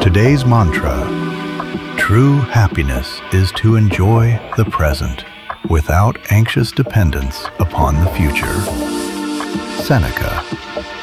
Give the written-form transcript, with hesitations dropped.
Today's mantra: true happiness is to enjoy the present without anxious dependence upon the future. Seneca.